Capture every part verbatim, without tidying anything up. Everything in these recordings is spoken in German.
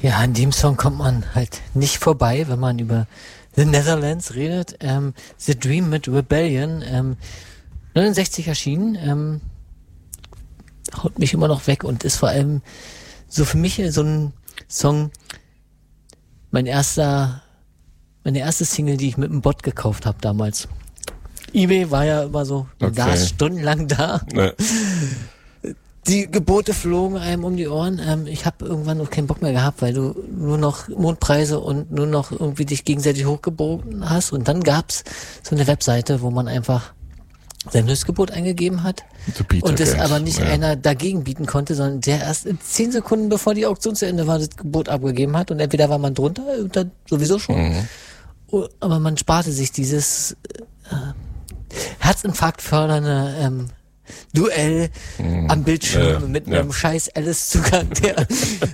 Ja, an dem Song kommt man halt nicht vorbei, wenn man über The Netherlands redet. Ähm, The Dream mit Rebellion, ähm, neunundsechzig erschienen, ähm, haut mich immer noch weg und ist vor allem so für mich so ein Song, mein erster, meine erste Single, die ich mit einem Bot gekauft habe damals. eBay war ja immer so, du Okay. saß stundenlang da. Ne. Die Gebote flogen einem um die Ohren. Ähm, ich habe irgendwann noch keinen Bock mehr gehabt, weil du nur noch Mondpreise und nur noch irgendwie dich gegenseitig hochgeboten hast. Und dann gab's so eine Webseite, wo man einfach sein Höchstgebot eingegeben hat und es aber nicht ja. einer dagegen bieten konnte, sondern der erst in zehn Sekunden, bevor die Auktion zu Ende war, das Gebot abgegeben hat. Und entweder war man drunter, oder sowieso schon, Mhm. aber man sparte sich dieses äh, Herzinfarkt fördernde ähm, Duell Mhm. am Bildschirm Ja, mit ja. einem scheiß Alice-Zugang, der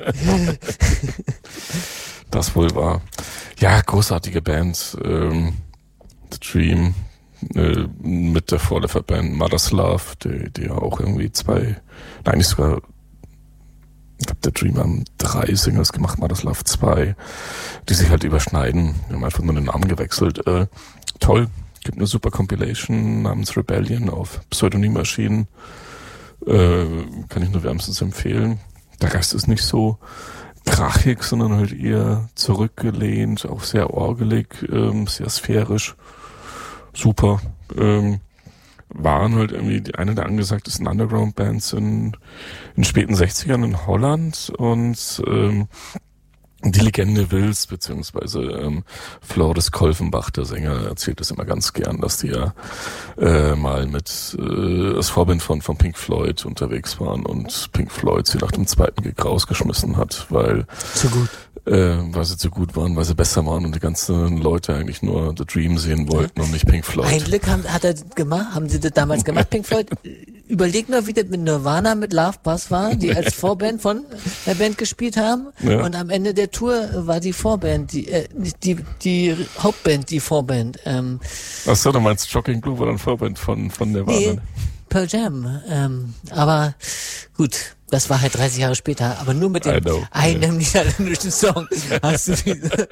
Das wohl war. Ja, großartige Band. Ähm, The Dream äh, mit der Vorläuferband Mother's Love, die, die ja auch irgendwie zwei, nein, nicht sogar, ich glaube, The Dream haben drei Singles gemacht, Mother's Love zwei, die sich halt überschneiden. Wir haben einfach nur den Namen gewechselt. Äh, toll. Gibt eine super Compilation namens Rebellion auf Pseudonym erschienen. Äh, kann ich nur wärmstens empfehlen. Der Geist ist nicht so krachig, sondern halt eher zurückgelehnt, auch sehr orgelig, ähm, sehr sphärisch. Super. Ähm, waren halt irgendwie die, eine der angesagtesten Underground-Bands in in späten sechzigern in Holland und ähm, die Legende will's, beziehungsweise ähm, Floris Kolfenbach, der Sänger, erzählt das immer ganz gern, dass die ja äh, mal mit äh, als Vorbild von von Pink Floyd unterwegs waren und Pink Floyd sie nach dem zweiten Gig rausgeschmissen hat, weil zu gut. äh, weil sie zu gut waren, weil sie besser waren und die ganzen Leute eigentlich nur The Dream sehen wollten und nicht Pink Floyd. Ein Glück haben, hat er gemacht, haben sie das damals gemacht, Pink Floyd. Überleg nur, wie das mit Nirvana, mit Love Bus war, die als Vorband von der Band gespielt haben. Ja. Und am Ende der Tour war die Vorband, die, äh, nicht die, die Hauptband, die Vorband. Ähm, Ach so, du meinst Shocking Blue war dann Vorband von, von Nirvana? nee, Pearl Jam. Ähm, aber gut, das war halt dreißig Jahre später. Aber nur mit I dem know, einem niederländischen Song hast du, diese,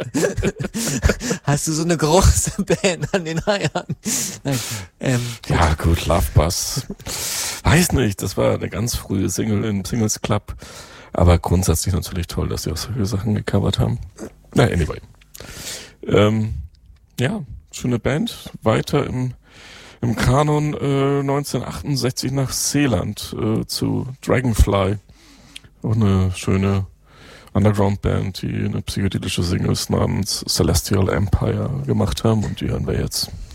hast du so eine große Band an den Eiern. Nein, ähm, Ja, gut, Love Bus. Weiß nicht, das war eine ganz frühe Single im Singles Club. Aber grundsätzlich natürlich toll, dass sie auch solche Sachen gecovert haben. Na, anyway. Ähm, ja, schöne Band. Weiter im, im Kanon äh, neunzehnhundertachtundsechzig nach Seeland äh, zu Dragonfly. Auch eine schöne Underground-Band, die eine psychedelische Singles namens Celestial Empire gemacht haben. Und die hören wir jetzt.